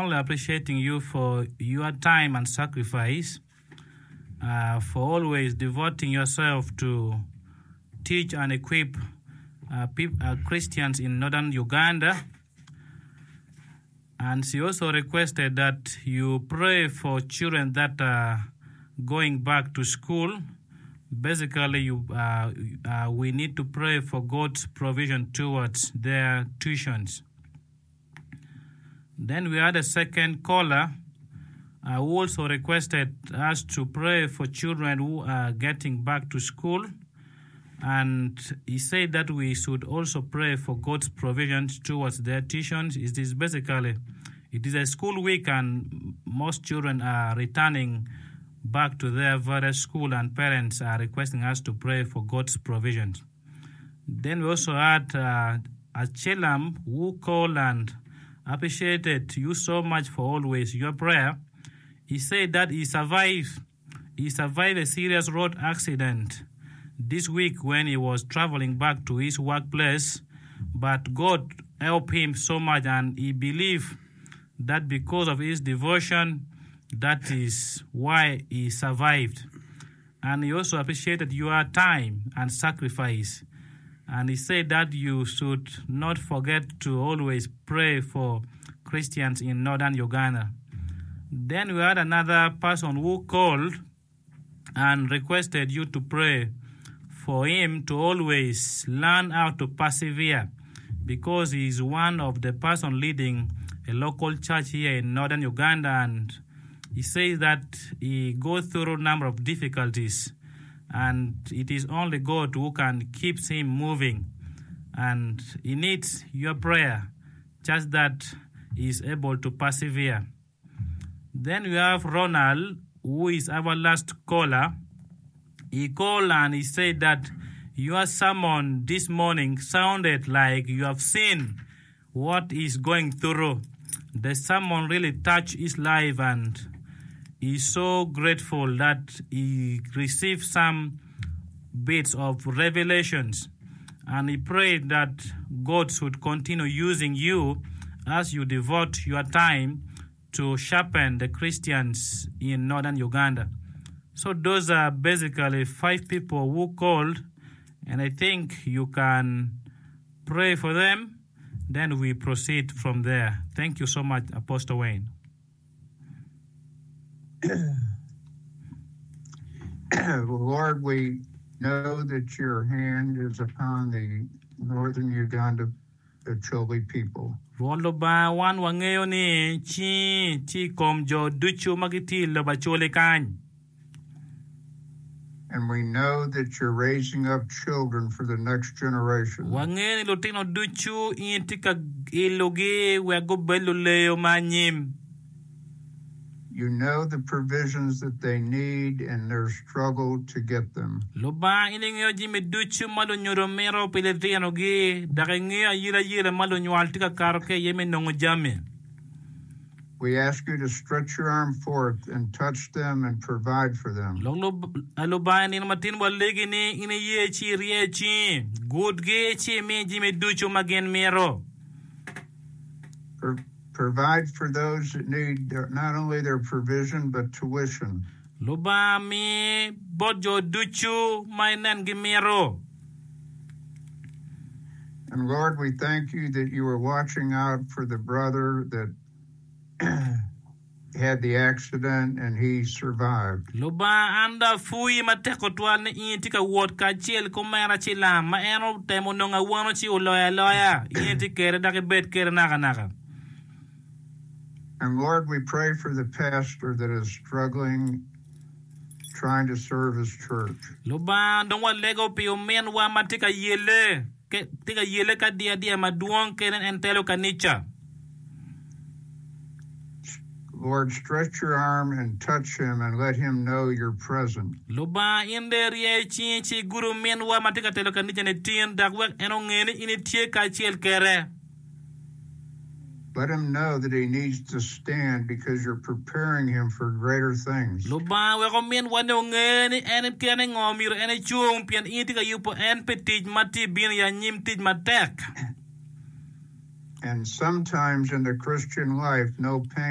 only appreciating you for your time and sacrifice, for always devoting yourself to teach and equip Christians in northern Uganda. And she also requested that you pray for children that are going back to school. Basically, we need to pray for God's provision towards their tuitions. Then we had a second caller who also requested us to pray for children who are getting back to school. And he said that we should also pray for God's provisions towards their tuitions. It is a school week and most children are returning back to their various school, and parents are requesting us to pray for God's provisions. Then we also had Achelam who called and appreciated you so much for always your prayer. He said that he survived a serious road accident this week when he was traveling back to his workplace, but God helped him so much, and he believed that because of his devotion, that is why he survived. And he also appreciated your time and sacrifice. And he said that you should not forget to always pray for Christians in northern Uganda. Then we had another person who called and requested you to pray for him to always learn how to persevere, because he is one of the person leading a local church here in northern Uganda, and he says that he goes through a number of difficulties, and it is only God who can keep him moving. And he needs your prayer, just that he is able to persevere. Then we have Ronald, who is our last caller. He called and he said that your sermon this morning sounded like you have seen what he's going through. The sermon really touched his life, and he's so grateful that he received some bits of revelations. And he prayed that God should continue using you as you devote your time to sharpen the Christians in northern Uganda. So those are basically 5 people who called, and I think you can pray for them. Then we proceed from there. Thank you so much, Apostle Wayne. Lord, we know that your hand is upon the northern Uganda Acholi people. Roloba wan wangeo ni chi komjo duchu magiti loba chole kany. And we know that you're raising up children for the next generation. Wangeni lotino duchu intika iloge wago belo leo manyim. You know the provisions that they need and their struggle to get them. Loba iningyo jime duchu malo nyoromero peletriano ge dakengyo yira malo nyaltika karoke yeme nongojame. We ask you to stretch your arm forth and touch them and provide for them. Aloba ni matin walegi ni ine yechi riechi good gechi me jime duchu magen mero. Provide for those that need not only their provision, but tuition. Loba mi bojo duchu mainan gimero. And Lord, we thank you that you were watching out for the brother that had the accident and he survived. Loba anda fui mateko tuan intika wot kachel kumera chilam ma eno temo nonga wano chi loya intikere dake bet kere naka. And Lord, we pray for the pastor that is struggling, trying to serve his church. Loba dongwa lego pio men wa matika yele ka dia maduong keren entelo kanicha. Lord, stretch your arm and touch him and let him know you're present. Loba inde chi guru men wa matika telo kanicha ne tien dakwek eno ngene ini tie kachel kere. Let him know that he needs to stand because you're preparing him for greater things. Loba we komen wano ngeni en kene ngomir en chung pian itika yupo en petit mati bin ya nyim tit matek. And sometimes in the Christian life, no pain